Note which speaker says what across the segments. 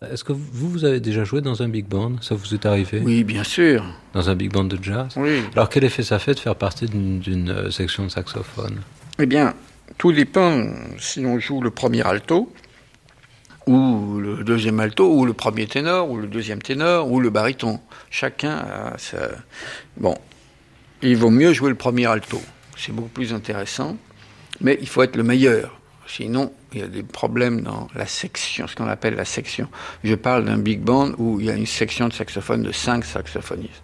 Speaker 1: Est-ce que vous avez déjà joué dans un big band? Ça vous est arrivé?
Speaker 2: Oui, bien sûr.
Speaker 1: Dans un big band de jazz?
Speaker 2: Oui.
Speaker 1: Alors quel effet ça fait de faire partie d'une section de saxophone?
Speaker 2: Eh bien, tout dépend si on joue le premier alto, ou le deuxième alto, ou le premier ténor, ou le deuxième ténor, ou le baryton. Chacun a sa... Bon, il vaut mieux jouer le premier alto. C'est beaucoup plus intéressant, mais il faut être le meilleur. Sinon, il y a des problèmes dans la section, ce qu'on appelle la section. Je parle d'un big band où il y a une section de saxophone de 5 saxophonistes.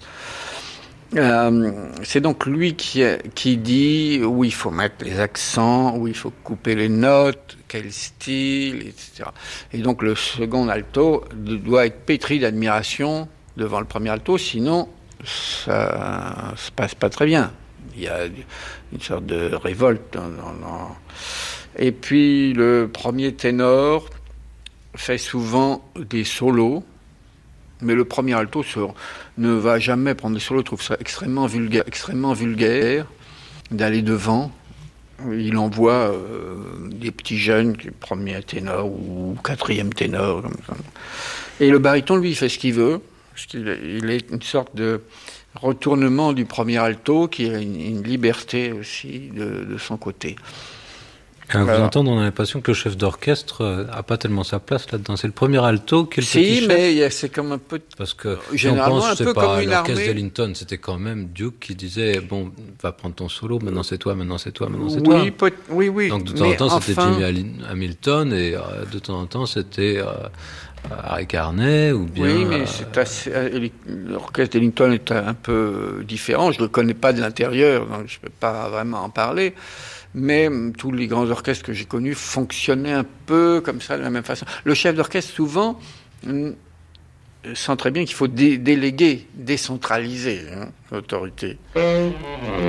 Speaker 2: C'est donc lui qui dit où il faut mettre les accents, où il faut couper les notes, quel style, etc. Et donc le second alto doit être pétri d'admiration devant le premier alto, sinon ça se passe pas très bien. Il y a une sorte de révolte. Et puis le premier ténor fait souvent des solos, mais le premier alto ne va jamais prendre des solos. Je trouve ça extrêmement vulgaire d'aller devant. Il envoie des petits jeunes, premier ténor ou quatrième ténor. Comme ça. Et le baryton, lui, il fait ce qu'il veut. Il est une sorte de retournement du premier alto qui a une liberté aussi de son côté.
Speaker 1: Quand vous entendez, on a l'impression que le chef d'orchestre n'a pas tellement sa place là-dedans. C'est le premier alto qui est le petit chef.
Speaker 2: Si, mais c'est comme un peu...
Speaker 1: Parce que
Speaker 2: généralement,
Speaker 1: si on pense,
Speaker 2: un peu comme une
Speaker 1: l'orchestre
Speaker 2: armée.
Speaker 1: d'Ellington, c'était quand même Duke qui disait, bon, va prendre ton solo, maintenant c'est toi, maintenant c'est toi, maintenant c'est toi.
Speaker 2: Oui.
Speaker 1: Donc de temps en temps, c'était Jimmy Hamilton, et de temps en temps, c'était Harry Carney, ou bien...
Speaker 2: Oui, mais l'orchestre d'Ellington est un peu différent. Je ne le connais pas de l'intérieur, donc je ne peux pas vraiment en parler. Mais tous les grands orchestres que j'ai connus fonctionnaient un peu comme ça, de la même façon. Le chef d'orchestre, souvent, sent très bien qu'il faut déléguer, décentraliser l'autorité.